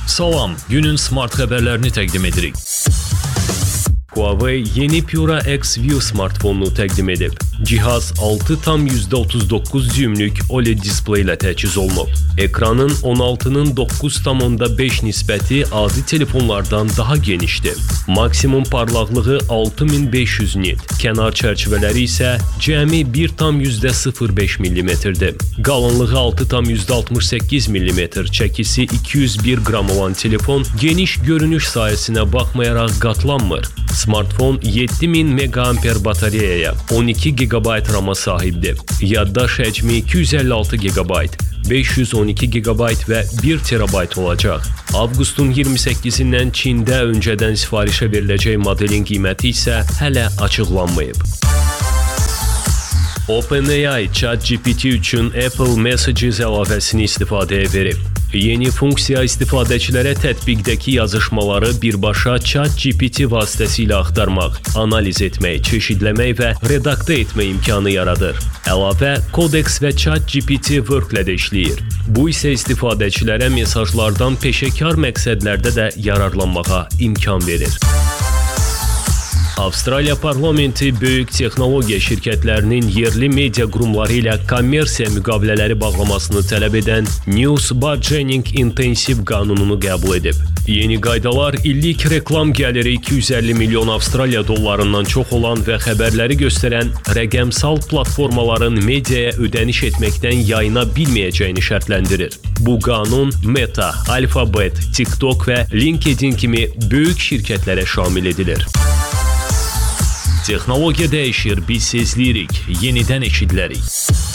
Salam, günün smart xəbərlərini təqdim edirik. Huawei yeni Pura X View smartfonunu təqdim edib. Cihaz 6,39 düymlük OLED displey ilə təchiz olunub. Ekranın 16'nın 9,5 nisbəti adi telefonlardan daha genişdir. Maksimum parlaqlığı 6500 nit. Kənar çərçivələri isə cəmi 1,05 mm-dir. Qalınlığı 6,68 mm, çəkisi 201 qram olan telefon geniş görünüş sayəsinə baxmayaraq qatlanmır. Smartfon 7000 mAh batareyaya, 12 GB RAM-a sahibdir. Yaddaş həcmi 256 GB, 512 GB və 1 TB olacaq. Avqustun 28-dən Çində öncədən sifarişə veriləcək modelin qiyməti isə hələ açıqlanmayıb. OpenAI ChatGPT üçün Apple Messages əlavəsini istifadəyə verib. Yeni funksiya istifadəçilərə tətbiqdəki yazışmaları birbaşa ChatGPT vasitəsilə axtarmaq, analiz etmək, çeşidləmək və redaktə etmək imkanı yaradır. Əlavə Codex və ChatGPT Work-lə də işləyir. Bu isə istifadəçilərə mesajlardan peşəkar məqsədlərdə də yararlanmağa imkan verir. Avstraliya parlamenti böyük texnologiya şirkətlərinin yerli media qurumları ilə kommersiya müqavilələri bağlamasını tələb edən News Bargaining Intensive qanununu qəbul edib. Yeni qaydalar illik reklam gəliri 250 milyon Avstraliya dollarından çox olan və xəbərləri göstərən rəqəmsal platformaların mediaya ödəniş etməkdən yayına bilməyəcəyini şərtləndirir. Bu qanun Meta, Alphabet, TikTok və LinkedIn kimi böyük şirkətlərə şamil edilir. Texnologiya dəyişir, biz sezləyirik, yenidən eşidilərik.